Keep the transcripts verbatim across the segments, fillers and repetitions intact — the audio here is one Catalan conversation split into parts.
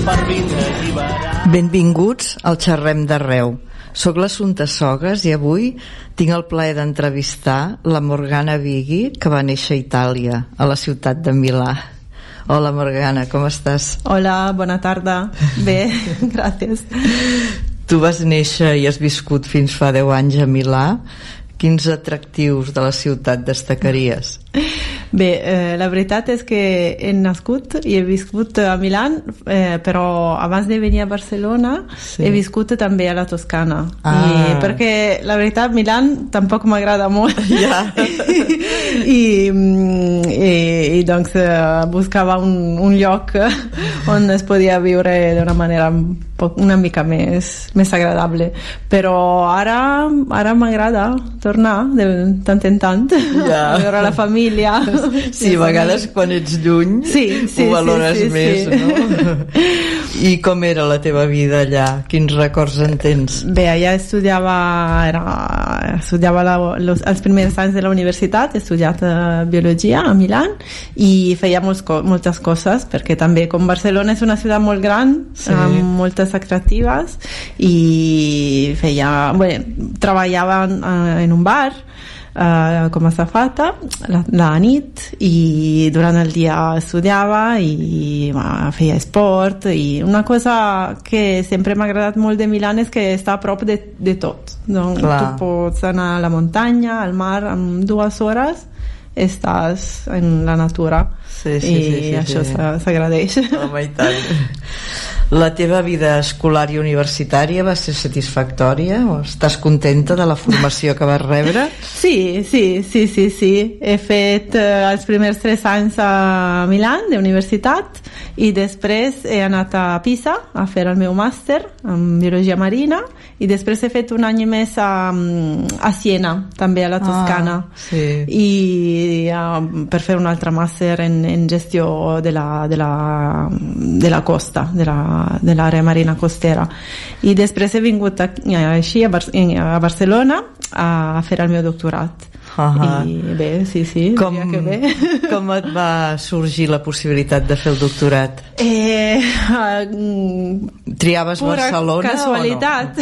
Benvinguts al Xerrem d'Arreu. Soc l'Assumpta Sogas i avui tinc el plaer d'entrevistar la Morgana Vighi, que va néixer a Itàlia, a la ciutat de Milà. Hola Morgana, com estàs? Hola, bona tarda. Bé, gràcies. Tu vas néixer i has viscut fins fa deu anys a Milà. Quins atractius de la ciutat destacaries? Bé, eh, la veritat és que he nascut i he viscut a Milà, eh, però abans de venir a Barcelona sí. He viscut també a la Toscana. Ah. I perquè la veritat Milà tampoc m'agrada molt. Ja. I, i, i doncs eh, buscava un, un lloc on es podia viure d'una manera una mica més, més agradable, però ara, ara m'agrada tornar de tant en tant ja. A veure la família. Sí, a vegades quan ets lluny sí, sí, ho valores sí, sí, més sí. No? I com era la teva vida allà? Quins records en tens? Bé, allà estudiava era, estudiava la, los, els primers anys de la universitat, he estudiat uh, biologia a Milà i feia molts, moltes coses, perquè també com Barcelona és una ciutat molt gran, sí. Amb moltes atractives i feia, bueno, treballava en, en un bar uh, com a azafata la, la nit i durant el dia estudiava i uh, feia esport i una cosa que sempre m'ha agradat molt de Milà és que està a prop de, de tot. Donc, tu pots anar a la muntanya, al mar en dues hores estàs en la natura sí, sí, i sí, sí, això sí. s'agradeix. Home, i tant. La teva vida escolar i universitària va ser satisfactòria? O estàs contenta de la formació que vas rebre? Sí, sí, sí, sí, sí. He fet eh, els primers tres anys a Milà d'universitat i després he anat a Pisa a fer el meu màster en biologia marina i després he fet un any més a, a Siena, també a la Toscana. Ah, sí. I uh, per fer un altre màster en, en gestió de la, de la, de la costa, de la de l'àrea marina costera i després he vingut aquí, així a, Bar a Barcelona a fer el meu doctorat. Uh-huh. I bé, sí, sí, com, diria que bé. Com et va sorgir la possibilitat de fer el doctorat? Eh, uh, Triaves pura Barcelona casualitat.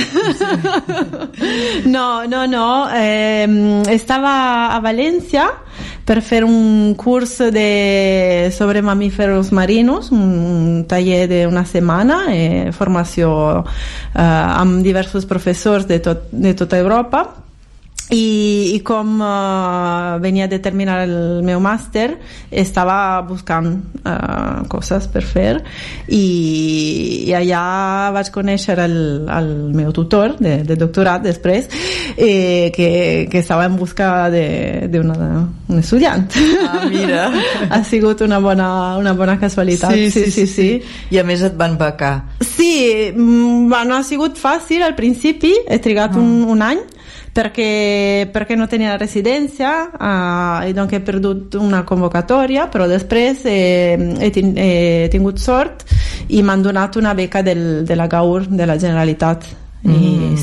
O no? no, no, no. Eh, estava a València per fer un curs de, sobre mamíferos marinos, un taller d'una setmana, eh, formació eh, amb diversos professors de, tot, de tota Europa. I, i com uh, venia de terminar el meu màster estava buscant uh, coses per fer i, i allà vaig conèixer el, el meu tutor de, de doctorat després eh, que, que estava en busca d'un estudiant. Ah, mira. Ha sigut una bona, una bona casualitat. Sí sí, sí, sí, sí. I a més et van becar. Sí, bueno, ha sigut fàcil al principi, he trigat ah. un, un any perquè, perquè no tenia residència uh, i doncs he perdut una convocatòria, però després eh, he, tin he tingut sort i m'han donat una beca del, de la Gaur de la Generalitat. Mm. I